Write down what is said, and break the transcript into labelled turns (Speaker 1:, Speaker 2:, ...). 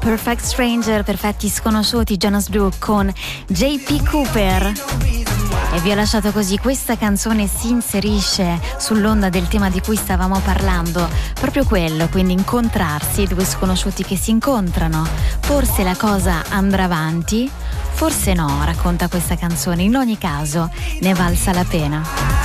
Speaker 1: Perfect Stranger, perfetti sconosciuti, Jonas Blue con JP Cooper. E vi ho lasciato così, questa canzone si inserisce sull'onda del tema di cui stavamo parlando, proprio quello, quindi incontrarsi, due sconosciuti che si incontrano. Forse la cosa andrà avanti, forse no, racconta questa canzone, in ogni caso ne valsa la pena.